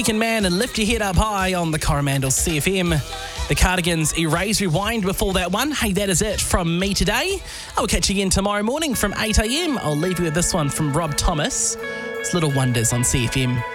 Weekend Man and Lift Your Head Up High on the Coromandel CFM. The Cardigans, Erase Rewind before that one. Hey, that is it from me today. I will catch you again tomorrow morning from 8 a.m. I'll leave you with this one from Rob Thomas. It's Little Wonders on CFM.